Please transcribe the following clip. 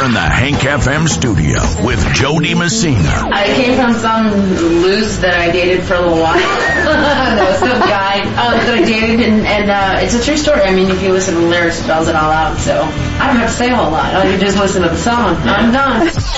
in the Hank FM studio with Jody Messina. I came from some loose that I dated for a little while. There was some guy that I dated, and it's a true story. I mean, if you listen to the lyrics, it spells it all out. So I don't have to say a whole lot. All you do is listen to the song. I'm done.